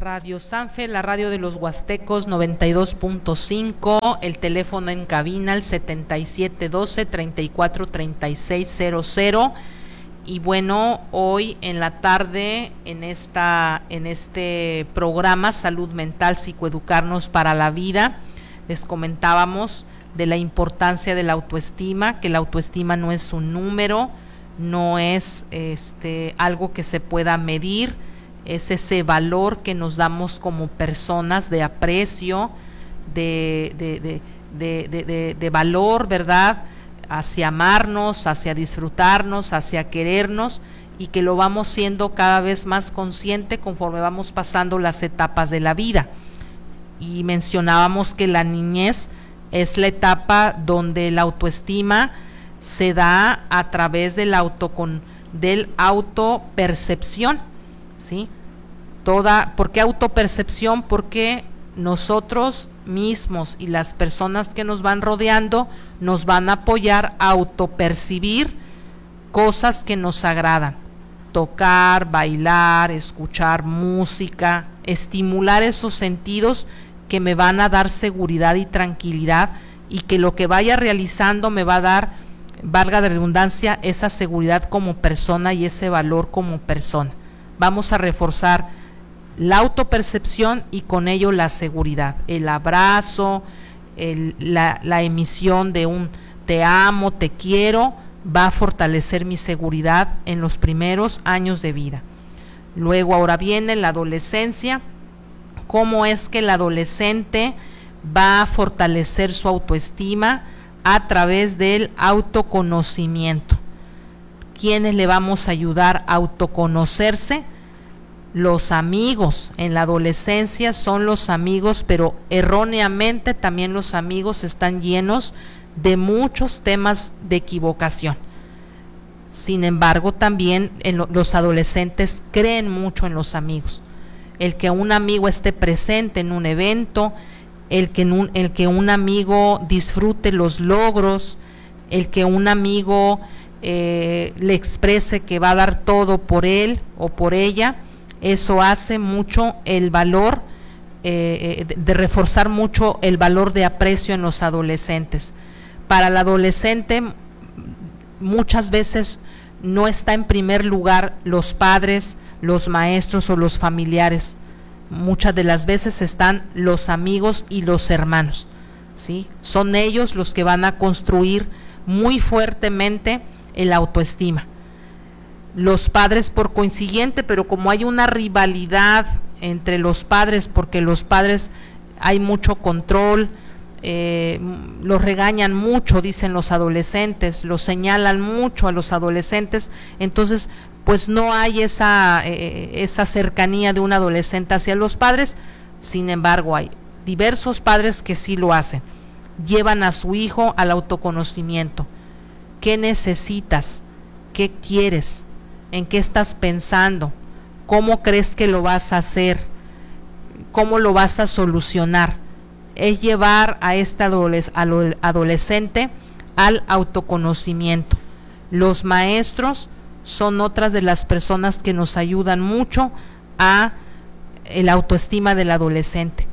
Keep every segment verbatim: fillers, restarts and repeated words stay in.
Radio Sanfe, la radio de los Huastecos noventa y dos punto cinco, el teléfono en cabina el setenta y siete doce, treinta y cuatro treinta y seis cero cero. Y bueno, hoy en la tarde en esta en este programa Salud Mental, Psicoeducarnos para la Vida, les comentábamos de la importancia de la autoestima, que la autoestima no es un número, no es este algo que se pueda medir, es ese valor que nos damos como personas de aprecio, de, de, de, de, de, de, de valor, ¿verdad?, hacia amarnos, hacia disfrutarnos, hacia querernos, y que lo vamos siendo cada vez más consciente conforme vamos pasando las etapas de la vida. Y mencionábamos que la niñez es la etapa donde la autoestima se da a través del autocon, del autopercepción, ¿sí? Toda, ¿por qué autopercepción? Porque nosotros mismos y las personas que nos van rodeando nos van a apoyar a autopercibir cosas que nos agradan, tocar, bailar, escuchar música, estimular esos sentidos que me van a dar seguridad y tranquilidad, y que lo que vaya realizando me va a dar, valga de redundancia, esa seguridad como persona y ese valor como persona. Vamos a reforzar la autopercepción y con ello la seguridad, el abrazo, el, la, la emisión de un te amo, te quiero, va a fortalecer mi seguridad en los primeros años de vida. Luego ahora viene la adolescencia. ¿Cómo es que el adolescente va a fortalecer su autoestima? A través del autoconocimiento. ¿Quiénes le vamos a ayudar a autoconocerse? Los amigos. En la adolescencia son los amigos, pero erróneamente también los amigos están llenos de muchos temas de equivocación. Sin embargo, también en lo, los adolescentes creen mucho en los amigos. El que un amigo esté presente en un evento, el que un, el que un amigo disfrute los logros, el que un amigo eh, le exprese que va a dar todo por él o por ella, eso hace mucho el valor, eh, de, de reforzar mucho el valor de aprecio en los adolescentes. Para el adolescente muchas veces no está en primer lugar los padres, los maestros o los familiares. Muchas de las veces están los amigos y los hermanos, ¿sí? Son ellos los que van a construir muy fuertemente el autoestima. Los padres por consiguiente, pero como hay una rivalidad entre los padres, porque los padres hay mucho control, eh, los regañan mucho, dicen los adolescentes, los señalan mucho a los adolescentes, entonces pues no hay esa, eh, esa cercanía de un adolescente hacia los padres. Sin embargo, hay diversos padres que sí lo hacen, llevan a su hijo al autoconocimiento. ¿Qué necesitas? ¿Qué quieres? ¿En qué estás pensando? ¿Cómo crees que lo vas a hacer? ¿Cómo lo vas a solucionar? Es llevar a este adolescente al autoconocimiento. Los maestros son otras de las personas que nos ayudan mucho a el autoestima del adolescente.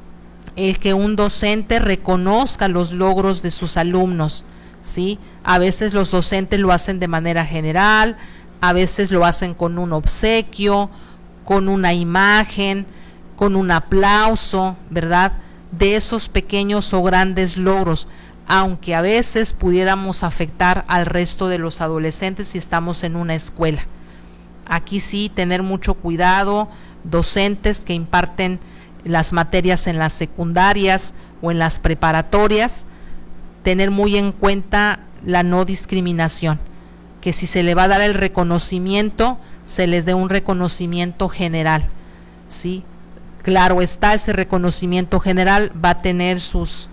El que un docente reconozca los logros de sus alumnos, ¿sí? A veces los docentes lo hacen de manera general, a veces lo hacen con un obsequio, con una imagen, con un aplauso, ¿verdad?, de esos pequeños o grandes logros, aunque a veces pudiéramos afectar al resto de los adolescentes si estamos en una escuela. Aquí sí, tener mucho cuidado, docentes que imparten las materias en las secundarias o en las preparatorias, tener muy en cuenta la no discriminación, que si se le va a dar el reconocimiento, se les dé un reconocimiento general, ¿sí? Claro está, ese reconocimiento general va a tener sus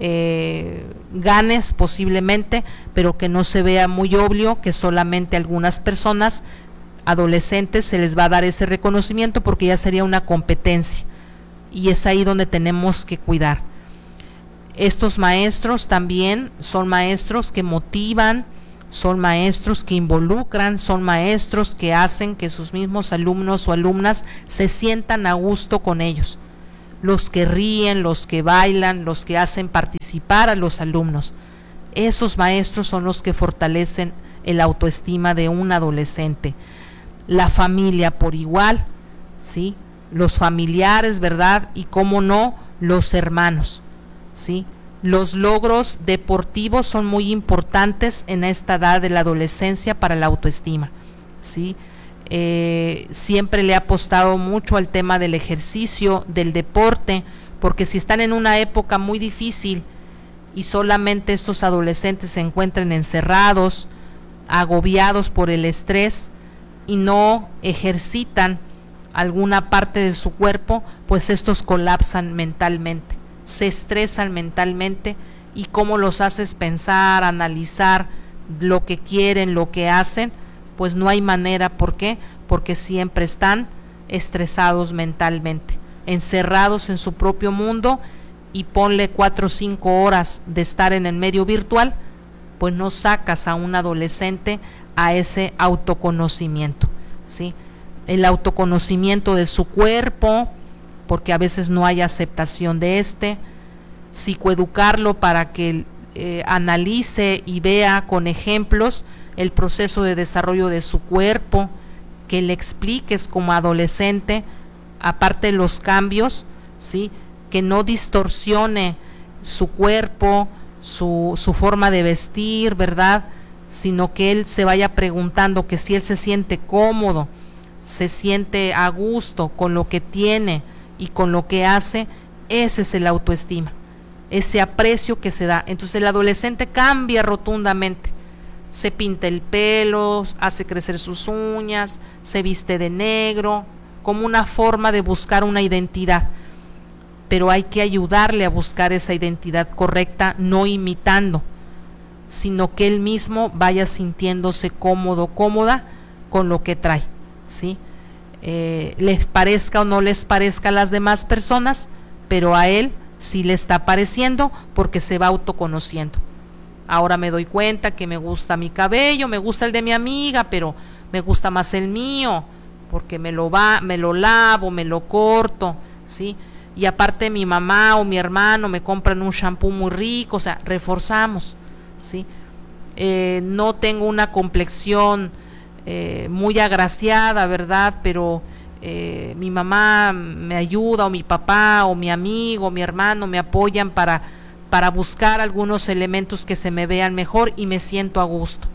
eh, ganes posiblemente, pero que no se vea muy obvio que solamente a algunas personas, adolescentes, se les va a dar ese reconocimiento, porque ya sería una competencia, y es ahí donde tenemos que cuidar. Estos maestros también son maestros que motivan, son maestros que involucran, son maestros que hacen que sus mismos alumnos o alumnas se sientan a gusto con ellos, los que ríen, los que bailan, los que hacen participar a los alumnos. Esos maestros son los que fortalecen el autoestima de un adolescente. La familia por igual, ¿sí? Los familiares, ¿verdad? Y cómo no, los hermanos, ¿sí? Los logros deportivos son muy importantes en esta edad de la adolescencia para la autoestima, ¿sí? Eh, siempre le he apostado mucho al tema del ejercicio, del deporte, porque si están en una época muy difícil y solamente estos adolescentes se encuentran encerrados, agobiados por el estrés y no ejercitan alguna parte de su cuerpo, pues estos colapsan mentalmente, se estresan mentalmente, y cómo los haces pensar, analizar lo que quieren, lo que hacen, pues no hay manera. ¿Por qué? Porque siempre están estresados mentalmente, encerrados en su propio mundo, y ponle cuatro o cinco horas de estar en el medio virtual, pues no sacas a un adolescente a ese autoconocimiento, ¿sí? El autoconocimiento de su cuerpo, porque a veces no hay aceptación de este, psicoeducarlo para que eh, analice y vea con ejemplos el proceso de desarrollo de su cuerpo, que le expliques como adolescente, aparte de los cambios, ¿sí? Que no distorsione su cuerpo, su, su forma de vestir, ¿verdad? Sino que él se vaya preguntando que si él se siente cómodo, se siente a gusto con lo que tiene y con lo que hace, ese es el autoestima, ese aprecio que se da. Entonces el adolescente cambia rotundamente, se pinta el pelo, hace crecer sus uñas, se viste de negro, como una forma de buscar una identidad, pero hay que ayudarle a buscar esa identidad correcta, no imitando, sino que él mismo vaya sintiéndose cómodo, cómoda con lo que trae, ¿sí? Eh, les parezca o no les parezca a las demás personas, pero a él sí le está pareciendo, porque se va autoconociendo. Ahora me doy cuenta que me gusta mi cabello, me gusta el de mi amiga, pero me gusta más el mío, porque me lo va, me lo lavo, me lo corto, ¿sí? Y aparte mi mamá o mi hermano me compran un shampoo muy rico, o sea, reforzamos, ¿sí? Eh, no tengo una complexión eh, muy agraciada, ¿verdad? Pero eh, mi mamá me ayuda, o mi papá, o mi amigo, o mi hermano me apoyan para, para buscar algunos elementos que se me vean mejor y me siento a gusto.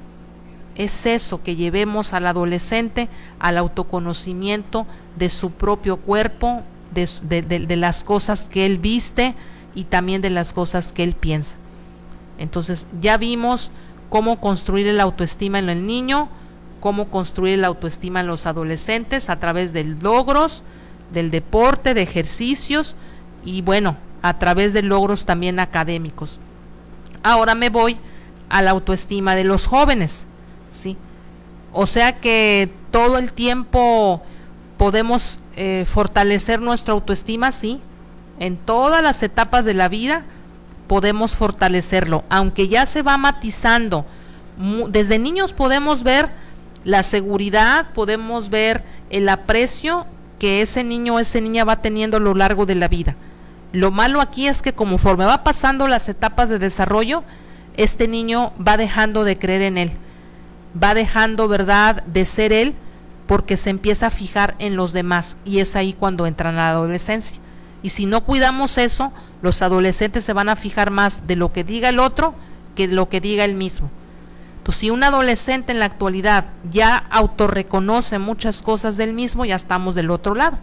Es eso, que llevemos al adolescente al autoconocimiento de su propio cuerpo, de, de, de, de las cosas que él viste y también de las cosas que él piensa. Entonces ya vimos cómo construir el autoestima en el niño, cómo construir la autoestima en los adolescentes a través de logros, del deporte, de ejercicios y bueno, a través de logros también académicos. Ahora me voy a la autoestima de los jóvenes, ¿sí? O sea que todo el tiempo podemos eh, fortalecer nuestra autoestima, sí, en todas las etapas de la vida podemos fortalecerlo, aunque ya se va matizando. Desde niños podemos ver la seguridad, podemos ver el aprecio que ese niño o esa niña va teniendo a lo largo de la vida. Lo malo aquí es que conforme va pasando las etapas de desarrollo, este niño va dejando de creer en él, va dejando, ¿verdad?, de ser él, porque se empieza a fijar en los demás, y es ahí cuando entran a la adolescencia. Y si no cuidamos eso, los adolescentes se van a fijar más de lo que diga el otro que de lo que diga él mismo. Entonces, si un adolescente en la actualidad ya autorreconoce muchas cosas del mismo, ya estamos del otro lado.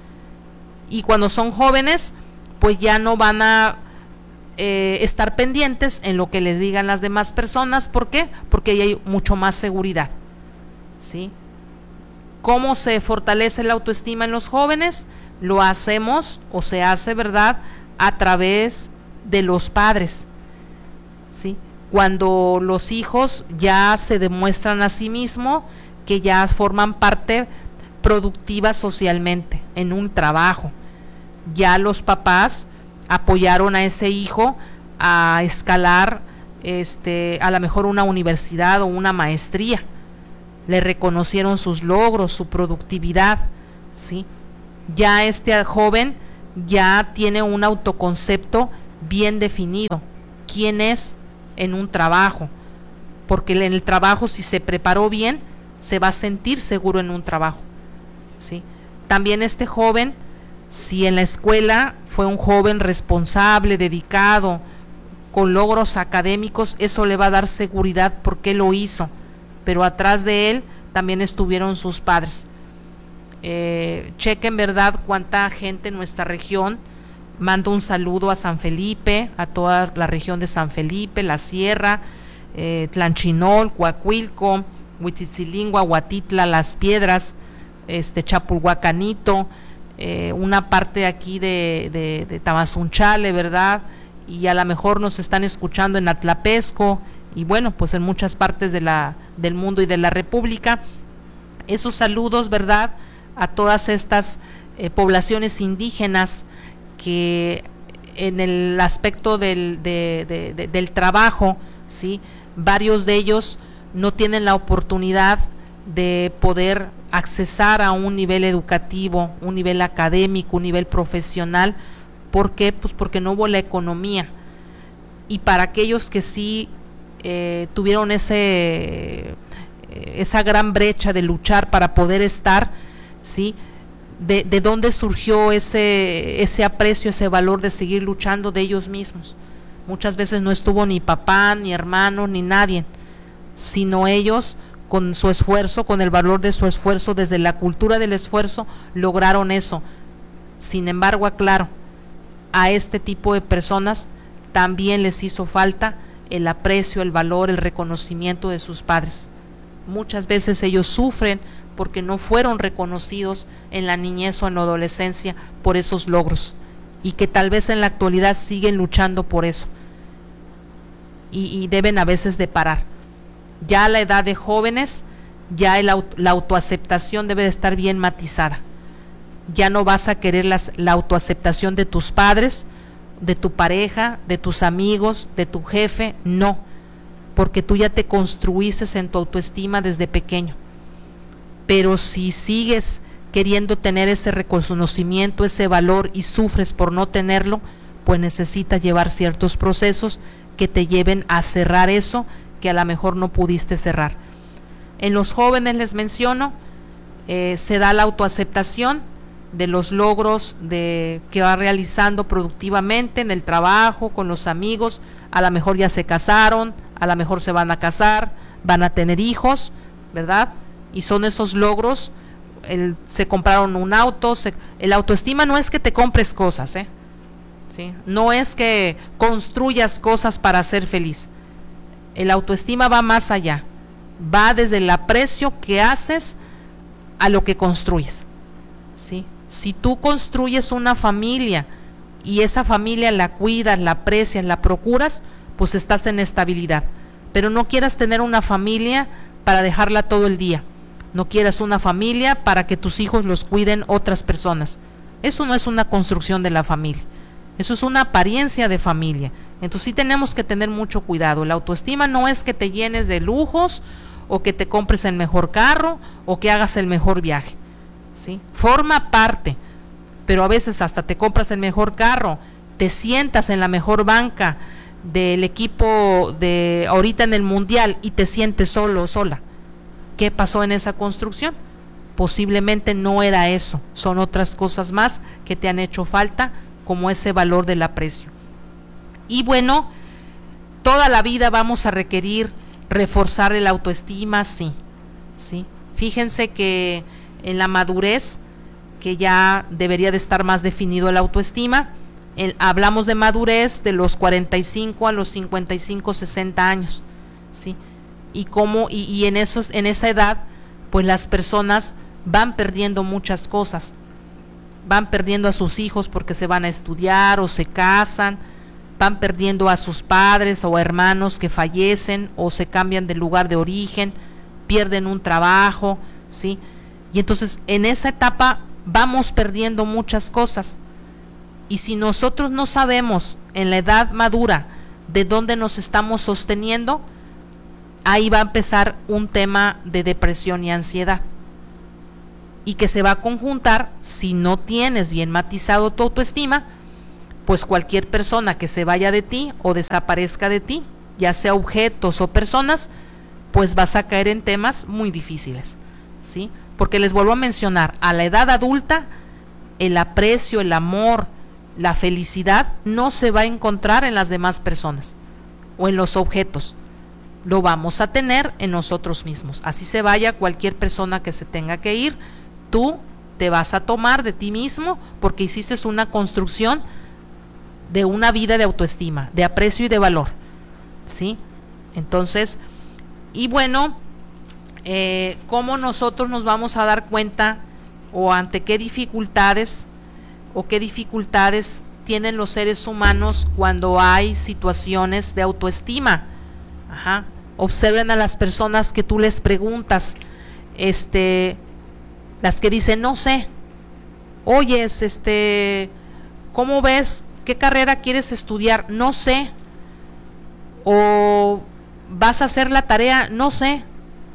Y cuando son jóvenes, pues ya no van a eh, estar pendientes en lo que les digan las demás personas. ¿Por qué? Porque ya hay mucho más seguridad, ¿sí? ¿Cómo se fortalece la autoestima en los jóvenes? Lo hacemos, o se hace, ¿verdad?, a través de los padres, ¿sí? Cuando los hijos ya se demuestran a sí mismos que ya forman parte productiva socialmente en un trabajo, ya los papás apoyaron a ese hijo a escalar este, a lo mejor una universidad o una maestría, le reconocieron sus logros, su productividad, ¿sí? Ya este joven ya tiene un autoconcepto bien definido, quién es en un trabajo, porque en el trabajo, si se preparó bien, se va a sentir seguro en un trabajo, ¿sí? También este joven, si en la escuela fue un joven responsable, dedicado, con logros académicos, eso le va a dar seguridad porque lo hizo, pero atrás de él también estuvieron sus padres. Eh, chequen, verdad, cuánta gente en nuestra región. Mando un saludo a San Felipe, a toda la región de San Felipe, la Sierra, eh, Tlanchinol, Coahuilco, Huitzilingo, Aguatitla, Las Piedras, este Chapulhuacanito, eh, una parte aquí de, de, de Tamazunchale, verdad, y a lo mejor nos están escuchando en Atlapesco y bueno, pues en muchas partes de la, del mundo y de la República. Esos saludos, verdad, a todas estas eh, poblaciones indígenas que en el aspecto del, de, de, de, del trabajo, ¿sí? Varios de ellos no tienen la oportunidad de poder accesar a un nivel educativo, un nivel académico, un nivel profesional. ¿Por qué? Pues porque no hubo la economía. Y para aquellos que sí eh, tuvieron ese esa gran brecha de luchar para poder estar, ¿sí? De, de dónde surgió ese, ese aprecio, ese valor de seguir luchando de ellos mismos. Muchas veces no estuvo ni papá, ni hermano, ni nadie, sino ellos con su esfuerzo, con el valor de su esfuerzo, desde la cultura del esfuerzo, lograron eso. Sin embargo, aclaro, a este tipo de personas también les hizo falta el aprecio, el valor, el reconocimiento de sus padres. Muchas veces ellos sufren porque no fueron reconocidos en la niñez o en la adolescencia por esos logros, y que tal vez en la actualidad siguen luchando por eso, y, y deben a veces de parar. Ya a la edad de jóvenes, ya el auto, la autoaceptación debe de estar bien matizada. Ya no vas a querer las, la autoaceptación de tus padres, de tu pareja, de tus amigos, de tu jefe, no, porque tú ya te construiste en tu autoestima desde pequeño. Pero si sigues queriendo tener ese reconocimiento, ese valor, y sufres por no tenerlo, pues necesitas llevar ciertos procesos que te lleven a cerrar eso que a lo mejor no pudiste cerrar. En los jóvenes, les menciono, eh, se da la autoaceptación de los logros de que va realizando productivamente en el trabajo, con los amigos. A lo mejor ya se casaron, a lo mejor se van a casar, van a tener hijos, ¿verdad? Y son esos logros. El, se compraron un auto. Se, el autoestima no es que te compres cosas, ¿eh? ¿Sí? No es que construyas cosas para ser feliz. El autoestima va más allá, va desde el aprecio que haces a lo que construyes, ¿sí? Si tú construyes una familia y esa familia la cuidas, la aprecias, la procuras, pues estás en estabilidad. Pero no quieras tener una familia para dejarla todo el día. No quieras una familia para que tus hijos los cuiden otras personas. Eso no es una construcción de la familia. Eso es una apariencia de familia. Entonces sí tenemos que tener mucho cuidado. La autoestima no es que te llenes de lujos, o que te compres el mejor carro, o que hagas el mejor viaje, ¿sí? Forma parte, pero a veces hasta te compras el mejor carro, te sientas en la mejor banca del equipo de ahorita en el mundial y te sientes solo o sola. ¿Qué pasó en esa construcción? Posiblemente no era eso, son otras cosas más que te han hecho falta, como ese valor del aprecio. Y bueno, toda la vida vamos a requerir reforzar el autoestima, sí, sí. Fíjense que en la madurez, que ya debería de estar más definido el autoestima, el, hablamos de madurez de los cuarenta y cinco a los cincuenta y cinco, sesenta años, sí. Y cómo, y, y en esos, en esa edad, pues las personas van perdiendo muchas cosas. Van perdiendo a sus hijos porque se van a estudiar o se casan, van perdiendo a sus padres o hermanos que fallecen o se cambian de lugar de origen, pierden un trabajo, ¿sí? Y entonces en esa etapa vamos perdiendo muchas cosas. Y si nosotros no sabemos en la edad madura de dónde nos estamos sosteniendo, ahí va a empezar un tema de depresión y ansiedad, y que se va a conjuntar, si no tienes bien matizado tu autoestima, pues cualquier persona que se vaya de ti o desaparezca de ti, ya sea objetos o personas, pues vas a caer en temas muy difíciles, ¿sí? Porque les vuelvo a mencionar, a la edad adulta, el aprecio, el amor, la felicidad no se va a encontrar en las demás personas o en los objetos, lo vamos a tener en nosotros mismos. Así se vaya cualquier persona que se tenga que ir, tú te vas a tomar de ti mismo porque hiciste una construcción de una vida de autoestima, de aprecio y de valor, ¿sí? Entonces, y bueno, eh, ¿cómo nosotros nos vamos a dar cuenta o ante qué dificultades o qué dificultades tienen los seres humanos cuando hay situaciones de autoestima? Ajá. Observen a las personas que tú les preguntas, este, las que dicen no sé, oyes, este, ¿cómo ves? ¿Qué carrera quieres estudiar? No sé. O vas a hacer la tarea, no sé.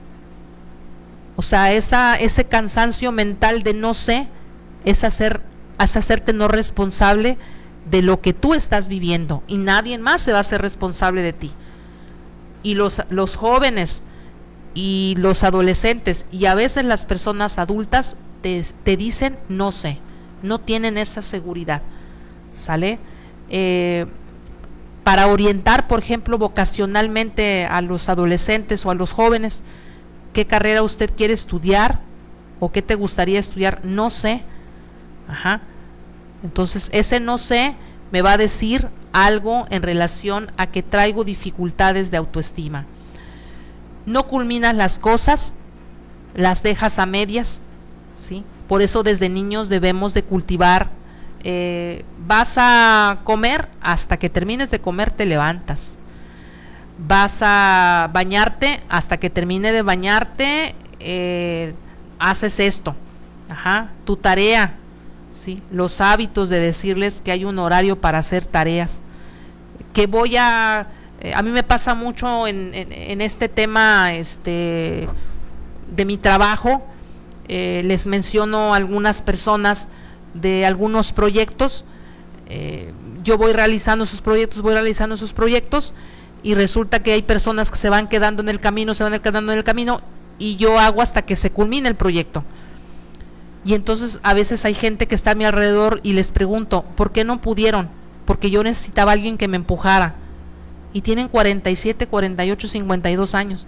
O sea, esa, ese cansancio mental de no sé es hacer, es hacerte no responsable de lo que tú estás viviendo, y nadie más se va a hacer responsable de ti. Y los, los jóvenes y los adolescentes y a veces las personas adultas te, te dicen no sé, no tienen esa seguridad, ¿sale? Eh, para orientar, por ejemplo, vocacionalmente a los adolescentes o a los jóvenes, ¿qué carrera usted quiere estudiar? ¿O qué te gustaría estudiar? No sé. Ajá. Entonces, ese no sé me va a decir algo en relación a que traigo dificultades de autoestima. No culminas las cosas, las dejas a medias, ¿sí? Por eso desde niños debemos de cultivar, eh, vas a comer, hasta que termines de comer te levantas. Vas a bañarte, hasta que termine de bañarte, eh, haces esto. Ajá, tu tarea, ¿sí? Los hábitos de decirles que hay un horario para hacer tareas. Que voy a, eh, a mí me pasa mucho en, en, en este tema este, de mi trabajo, eh, les menciono algunas personas de algunos proyectos, eh, yo voy realizando sus proyectos, voy realizando sus proyectos, y resulta que hay personas que se van quedando en el camino, se van quedando en el camino, y yo hago hasta que se culmine el proyecto. Y entonces a veces hay gente que está a mi alrededor y les pregunto, ¿por qué no pudieron? Porque yo necesitaba a alguien que me empujara. Y tienen cuarenta y siete, cuarenta y ocho, cincuenta y dos años,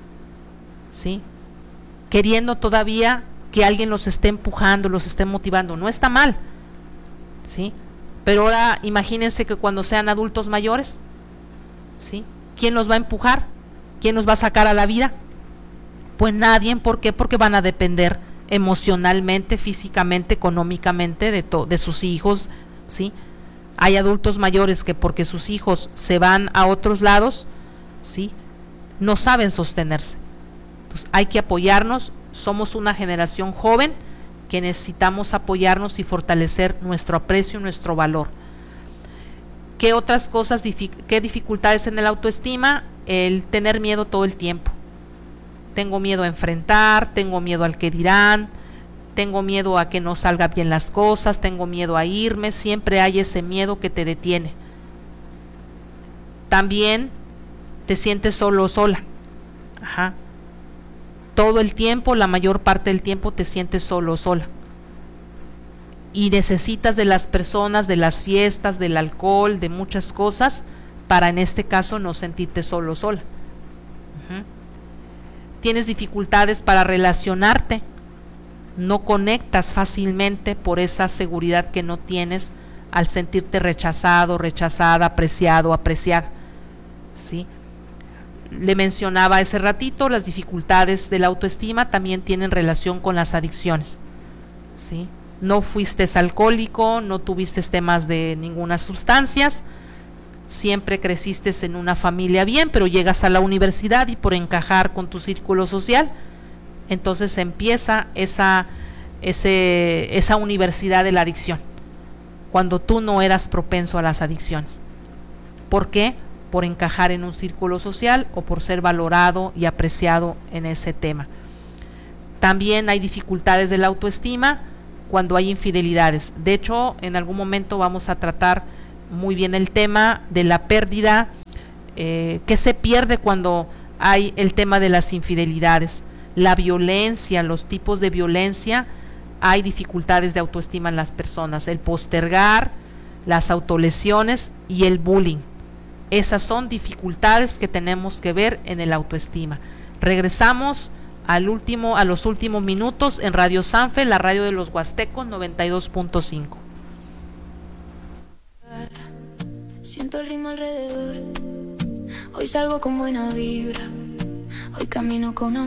¿sí? Queriendo todavía que alguien los esté empujando, los esté motivando. No está mal, ¿sí? Pero ahora imagínense que cuando sean adultos mayores, ¿sí? ¿Quién los va a empujar? ¿Quién los va a sacar a la vida? Pues nadie. ¿Por qué? Porque van a depender emocionalmente, físicamente, económicamente de, to- de sus hijos, ¿sí? Hay adultos mayores que porque sus hijos se van a otros lados, ¿sí? No saben sostenerse. Entonces hay que apoyarnos, somos una generación joven que necesitamos apoyarnos y fortalecer nuestro aprecio y nuestro valor. ¿Qué otras cosas, qué dificultades en el autoestima? El tener miedo todo el tiempo. Tengo miedo a enfrentar, tengo miedo al que dirán, tengo miedo a que no salgan bien las cosas, tengo miedo a irme, siempre hay ese miedo que te detiene. También te sientes solo o sola. Ajá. Todo el tiempo, la mayor parte del tiempo te sientes solo o sola. Y necesitas de las personas, de las fiestas, del alcohol, de muchas cosas, para en este caso no sentirte solo o sola. Uh-huh. Tienes dificultades para relacionarte, no conectas fácilmente por esa seguridad que no tienes al sentirte rechazado, rechazada, apreciado, apreciada, ¿sí? Le mencionaba hace ratito, las dificultades de la autoestima también tienen relación con las adicciones, ¿sí? No fuiste alcohólico, no tuviste temas de ninguna sustancias, siempre creciste en una familia bien, pero llegas a la universidad y por encajar con tu círculo social, entonces empieza esa, ese, esa universidad de la adicción, cuando tú no eras propenso a las adicciones. ¿Por qué? por encajar en un círculo social o por ser valorado y apreciado en ese tema. También hay dificultades de la autoestima cuando hay infidelidades. De hecho, en algún momento vamos a tratar muy bien el tema de la pérdida, eh, que se pierde cuando hay el tema de las infidelidades, la violencia, los tipos de violencia. Hay dificultades de autoestima en las personas, el postergar, las autolesiones y el bullying. Esas son dificultades que tenemos que ver en el autoestima. Regresamos al último, a los últimos minutos en Radio Sanfe, la radio de los Huastecos noventa y dos punto cinco. Siento el ritmo alrededor. Hoy salgo con buena vibra. Hoy camino con amor.